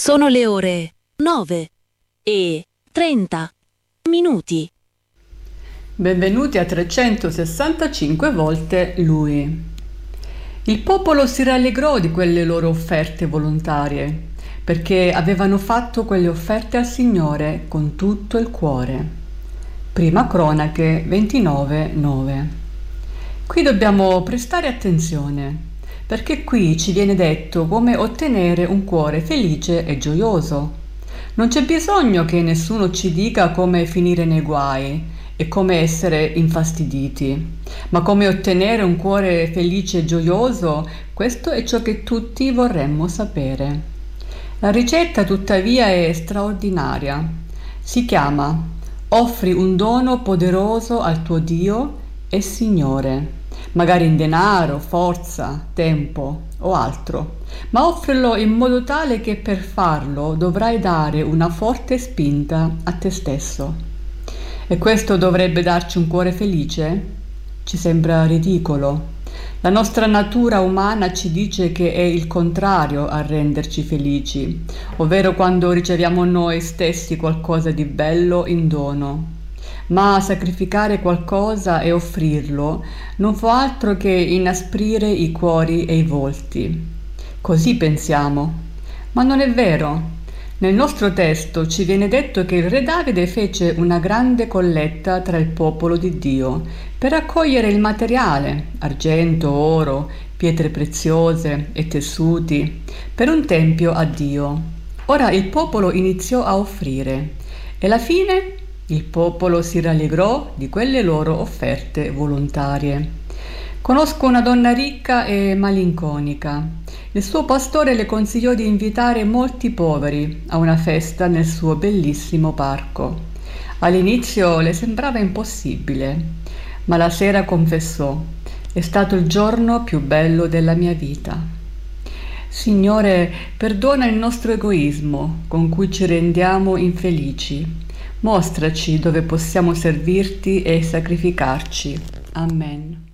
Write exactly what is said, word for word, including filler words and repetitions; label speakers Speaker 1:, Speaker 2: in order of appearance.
Speaker 1: Sono le ore nove e trenta minuti.
Speaker 2: Benvenuti a trecentosessantacinque volte Lui. Il popolo si rallegrò di quelle loro offerte volontarie, perché avevano fatto quelle offerte al Signore con tutto il cuore. Prima Cronache ventinove nove. Qui dobbiamo prestare attenzione, perché qui ci viene detto come ottenere un cuore felice e gioioso. Non c'è bisogno che nessuno ci dica come finire nei guai e come essere infastiditi, ma come ottenere un cuore felice e gioioso, questo è ciò che tutti vorremmo sapere. La ricetta tuttavia è straordinaria. Si chiama: offri un dono poderoso al tuo Dio e Signore, magari in denaro, forza, tempo o altro, ma offrilo in modo tale che per farlo dovrai dare una forte spinta a te stesso. E questo dovrebbe darci un cuore felice? Ci sembra ridicolo. La nostra natura umana ci dice che è il contrario a renderci felici, ovvero quando riceviamo noi stessi qualcosa di bello in dono. Ma sacrificare qualcosa e offrirlo non fa altro che inasprire i cuori e i volti. Così pensiamo. Ma non è vero. Nel nostro testo ci viene detto che il re Davide fece una grande colletta tra il popolo di Dio per raccogliere il materiale, argento, oro, pietre preziose e tessuti, per un tempio a Dio. Ora il popolo iniziò a offrire e alla fine il popolo si rallegrò di quelle loro offerte volontarie. Conosco una donna ricca e malinconica. Il suo pastore le consigliò di invitare molti poveri a una festa nel suo bellissimo parco. All'inizio le sembrava impossibile, ma la sera confessò: è stato il giorno più bello della mia vita. Signore, perdona il nostro egoismo con cui ci rendiamo infelici. Mostraci dove possiamo servirti e sacrificarci. Amen.